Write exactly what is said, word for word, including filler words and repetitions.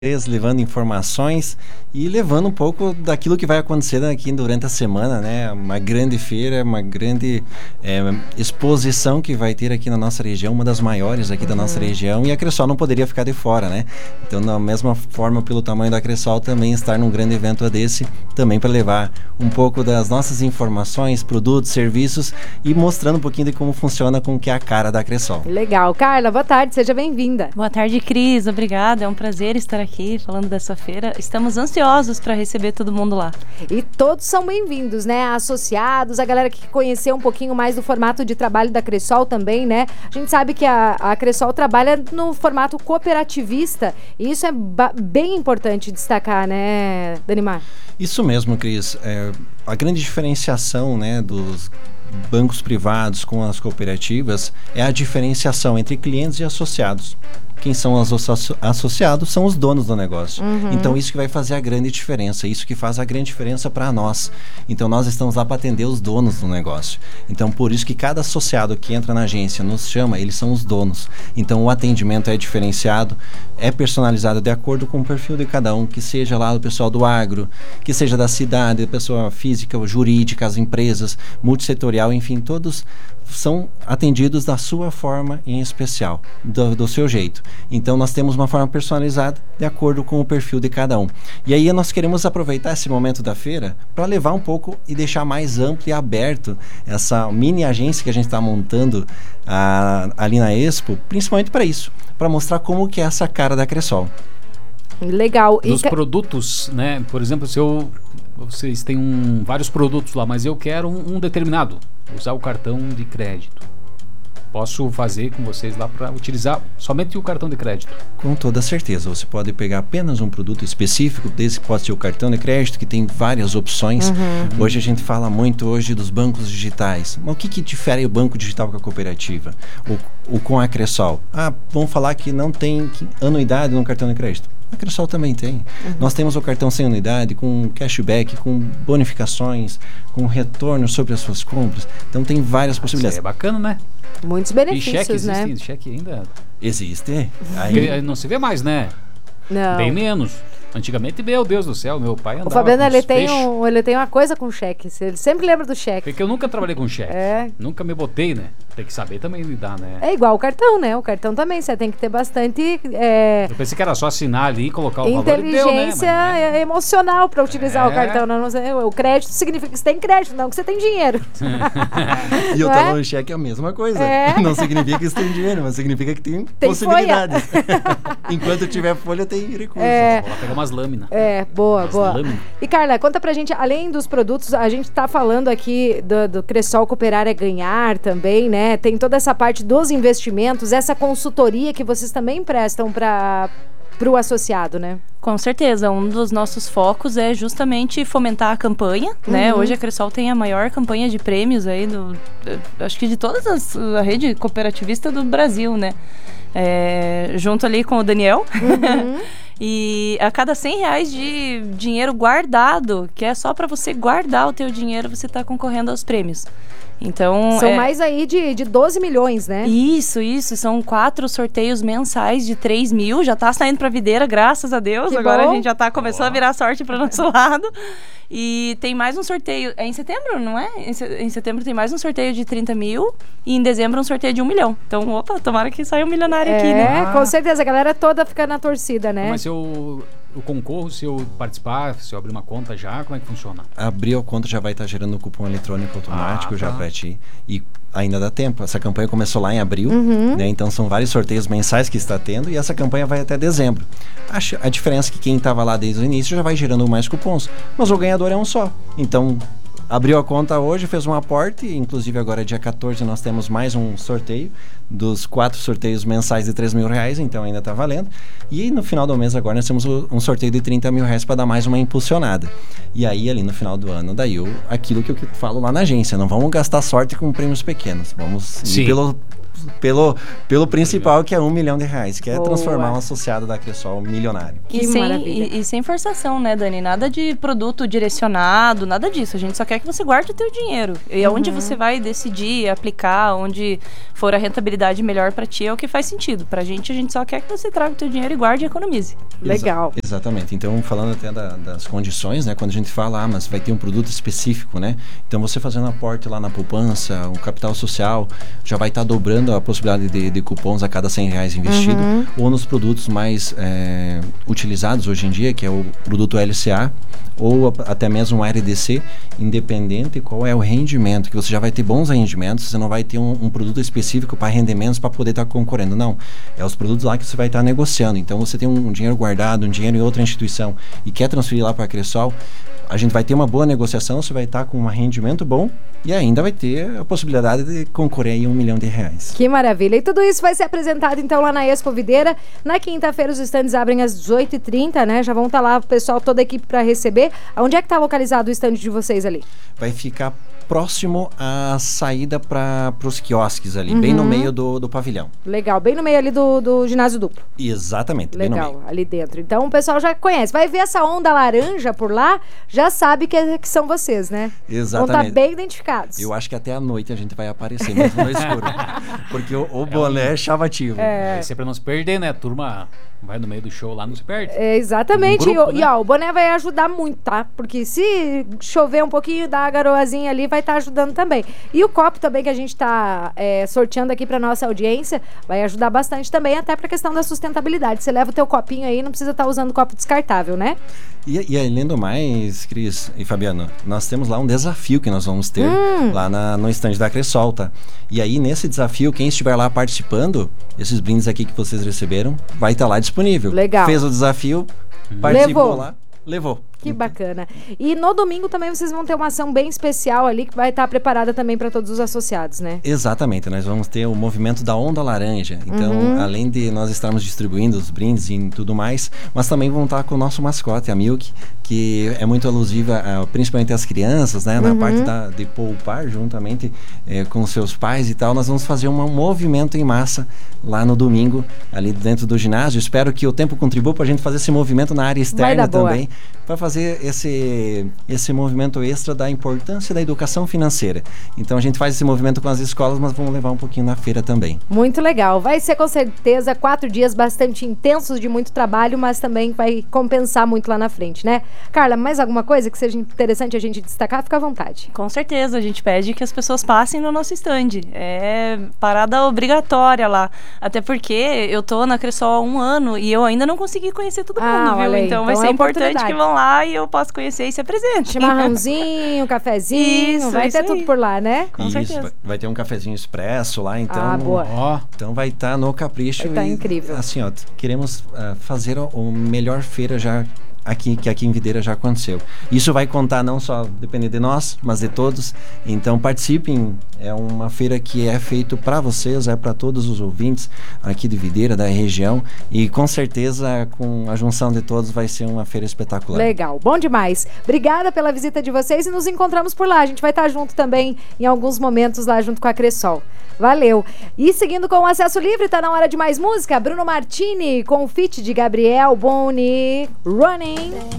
levando informações e levando um pouco daquilo que vai acontecer aqui durante a semana, né? Uma grande feira, uma grande é, exposição que vai ter aqui na nossa região, uma das maiores aqui uhum. da nossa região, e a Cressol não poderia ficar de fora, né? Então, da mesma forma, pelo tamanho da Cressol, também estar num grande evento desse, também para levar um pouco das nossas informações, produtos, serviços e mostrando um pouquinho de como funciona com o que é a cara da Cressol. Legal. Carla, boa tarde, seja bem-vinda. Boa tarde, Cris, obrigada, é um prazer estar aqui. aqui falando dessa feira, estamos ansiosos para receber todo mundo lá. E todos são bem-vindos, né? Associados, a galera que conheceu um pouquinho mais do formato de trabalho da Cressol também, né? A gente sabe que a, a Cressol trabalha no formato cooperativista e isso é bem importante destacar, né, Danimar? Isso mesmo, Cris. É, a grande diferenciação, né, dos bancos privados com as cooperativas é a diferenciação entre clientes e associados. Quem são os associ- associados são os donos do negócio. Uhum. Então, isso que vai fazer a grande diferença, isso que faz a grande diferença para nós. Então, nós estamos lá para atender os donos do negócio. Então, por isso que cada associado que entra na agência nos chama, eles são os donos. Então, o atendimento é diferenciado, é personalizado de acordo com o perfil de cada um, que seja lá do pessoal do agro, que seja da cidade, pessoa física, jurídica, as empresas, multissetorial, enfim, todos são atendidos da sua forma em especial, do, do seu jeito. Então, nós temos uma forma personalizada de acordo com o perfil de cada um. E aí, nós queremos aproveitar esse momento da feira para levar um pouco e deixar mais amplo e aberto essa mini agência que a gente está montando a, ali na Expo, principalmente para isso, para mostrar como que é essa cara da Cressol. Legal. Dos e... produtos, né? Por exemplo, se eu... vocês têm um, vários produtos lá, mas eu quero um, um determinado, usar o cartão de crédito. Posso fazer com vocês lá para utilizar somente o cartão de crédito? Com toda certeza. Você pode pegar apenas um produto específico, desse pode ser o cartão de crédito, que tem várias opções. Uhum. Hoje a gente fala muito hoje dos bancos digitais. Mas o que, que difere o banco digital com a cooperativa? Ou, ou com a Cressol? Ah, vamos falar que não tem anuidade no cartão de crédito. A Cressol também tem. Uhum. Nós temos o cartão sem anuidade, com cashback, com bonificações, com retorno sobre as suas compras. Então tem várias possibilidades. Isso é bacana, né? Muitos benefícios, e cheque, né? Existe, cheque ainda? Existe. Aí... Não se vê mais, né? Não. Bem menos. Antigamente, meu Deus do céu, meu pai andava o Fabiano, com ele tem, um, ele tem uma coisa com cheque. Ele sempre lembra do cheque. Porque eu nunca trabalhei com cheque. É. Nunca me botei, né? Tem que saber também lidar, né? É igual o cartão, né? O cartão também, você tem que ter bastante... É... Eu pensei que era só assinar ali e colocar o valor inteligência deu, né? é emocional para utilizar é. o cartão. Não, não, o crédito significa que você tem crédito, não que você tem dinheiro. E o talão e cheque é a mesma coisa. É. Não significa que você tem dinheiro, mas significa que tem, tem possibilidades. Enquanto tiver folha, tem recurso. É. Vou lá pegar umas lâminas. É, boa, umas boa. Lâminas. E Carla, conta pra gente, além dos produtos, a gente tá falando aqui do, do Cressol Cooperar é Ganhar também, né? Tem toda essa parte dos investimentos, essa consultoria que vocês também prestam para o associado, né? Com certeza, um dos nossos focos é justamente fomentar a campanha, uhum. né? Hoje a Cressol tem a maior campanha de prêmios aí, do, acho que de todas as, a rede cooperativista do Brasil, né? É, junto ali com o Daniel. Uhum. E a cada cem reais de dinheiro guardado, que é só para você guardar o teu dinheiro, você está concorrendo aos prêmios. Então, são é... mais aí de, de doze milhões, né? Isso, isso. São quatro sorteios mensais de três mil. Já tá saindo pra videira, graças a Deus. Que Agora bom. A gente já tá começando Boa. a virar sorte pro nosso lado. E tem mais um sorteio. É em setembro, não é? Em setembro tem mais um sorteio de trinta mil. E em dezembro um sorteio de um milhão. Então, opa, tomara que saia um milionário é, aqui, né? É, com certeza. A galera toda fica na torcida, né? Mas se eu... Eu concorro se eu participar, se eu abrir uma conta já, como é que funciona? Abrir a conta já vai estar gerando um cupom eletrônico automático ah, tá. já para ti. E ainda dá tempo. Essa campanha começou lá em abril, uhum. né? Então são vários sorteios mensais que está tendo e essa campanha vai até dezembro. A, a diferença é que quem estava lá desde o início já vai gerando mais cupons, mas o ganhador é um só. Então... Abriu a conta hoje, fez um aporte, inclusive agora dia quatorze nós temos mais um sorteio dos quatro sorteios mensais de três mil reais, então ainda está valendo. E no final do mês agora nós temos um sorteio de trinta mil reais para dar mais uma impulsionada. E aí ali no final do ano, daí eu, aquilo que eu falo lá na agência, não vamos gastar sorte com prêmios pequenos, vamos Sim. ir pelo pelo, pelo principal, que é um milhão de reais, que é Boa. transformar um associado da Cressol milionário. E Que sem, maravilha. e, e sem forçação, né, Dani? Nada de produto direcionado, nada disso. A gente só quer que você guarde o teu dinheiro. E Uhum. onde você vai decidir, aplicar, onde for a rentabilidade melhor pra ti, é o que faz sentido. Pra gente, a gente só quer que você traga o teu dinheiro e guarde e economize. Legal. Exa- exatamente. Então, falando até da- das condições, né? Quando a gente fala, ah, mas vai ter um produto específico, né? Então, você fazendo aporte lá na poupança, o capital social, já vai estar dobrando a possibilidade de, de cupons a cada cem reais investido. Uhum. Ou nos produtos mais é, utilizados hoje em dia, que é o produto L C A, ou a- até mesmo um R D C, independente qual é o rendimento, que você já vai ter bons rendimentos, você não vai ter um, um produto específico para rendimentos para poder estar concorrendo, não. É os produtos lá que você vai estar negociando. Então, você tem um, um dinheiro guardado, um dinheiro em outra instituição e quer transferir lá para a Cressol, a gente vai ter uma boa negociação, você vai estar com um rendimento bom e ainda vai ter a possibilidade de concorrer em um milhão de reais. Que maravilha. E tudo isso vai ser apresentado então lá na Expo Videira. Na quinta-feira os estandes abrem às dezoito e trinta, né? Já vão estar lá o pessoal, toda a equipe para receber. Onde é que está localizado o estande de vocês ali? Vai ficar próximo à saída para os quiosques ali, bem no meio do, do pavilhão. Legal, bem no meio ali do, do ginásio duplo. Exatamente, bem no meio. Legal, ali dentro. Então o pessoal já conhece. Vai ver essa onda laranja por lá, já sabe que, é- que são vocês, né? Vão Exatamente. estar bem identificados. Eu acho que até à noite a gente vai aparecer, mesmo no escuro. Porque o, o boné é chamativo. É. Esse é pra não se perder, né? A turma vai no meio do show lá, não se perde. É, exatamente. Um grupo, e, né? ó, o boné vai ajudar muito, tá? Porque se chover um pouquinho, dar a garoazinha ali, vai estar ajudando também. E o copo também que a gente tá é, sorteando aqui pra nossa audiência, vai ajudar bastante também, até pra questão da sustentabilidade. Você leva o teu copinho aí, não precisa estar usando copo descartável, né? E, e além do mais, Cris e Fabiano, nós temos lá um desafio que nós vamos ter Hum. lá na- no estande da Cressol, tá? E aí, nesse desafio, quem estiver lá participando, esses brindes aqui que vocês receberam, vai estar lá disponível. Legal. Fez o desafio, participou Levou. lá, levou. Que bacana. E no domingo também vocês vão ter uma ação bem especial ali que vai estar preparada também para todos os associados, né? Exatamente, nós vamos ter o movimento da onda laranja. Então, Uhum. além de nós estarmos distribuindo os brindes e tudo mais, mas também vamos estar com o nosso mascote, a Milk, que é muito alusiva a, principalmente às crianças, né? Na Uhum. parte da, de poupar juntamente eh, com seus pais e tal. Nós vamos fazer um movimento em massa lá no domingo, ali dentro do ginásio. Espero que o tempo contribua para a gente fazer esse movimento na área Vai externa dar boa. também, para fazer esse, esse movimento extra da importância da educação financeira. Então a gente faz esse movimento com as escolas, mas vamos levar um pouquinho na feira também. Muito legal. Vai ser com certeza quatro dias bastante intensos de muito trabalho, mas também vai compensar muito lá na frente, né? Carla, mais alguma coisa que seja interessante a gente destacar? Fica à vontade. Com certeza, a gente pede que as pessoas passem no nosso stand. É parada obrigatória lá. Até porque eu tô na Cressol há um ano e eu ainda não consegui conhecer todo Ah, mundo, viu? olha aí. Então, vai Então ser é importante oportunidade. que vão lá e eu possa conhecer e se apresente. Chimarrãozinho, cafezinho, Isso, vai isso ter tudo aí. por lá, né? Com Isso, certeza. vai, vai ter um cafezinho expresso lá, então. Ah, boa. Ó, Então vai estar no capricho. Vai tá e, incrível. Assim, ó, t- queremos ah, fazer o, o melhor feira já aqui que aqui em Videira já aconteceu. Isso vai contar não só depender de nós, mas de todos. Então participem. É uma feira que é feito para vocês, é para todos os ouvintes aqui de Videira, da região, e com certeza com a junção de todos vai ser uma feira espetacular. Legal, bom demais. Obrigada pela visita de vocês e nos encontramos por lá. A gente vai estar junto também em alguns momentos lá junto com a Cressol. Valeu. E seguindo com o acesso livre, tá na hora de mais música. Bruno Martini com o feat de Gabriel Boni, Running.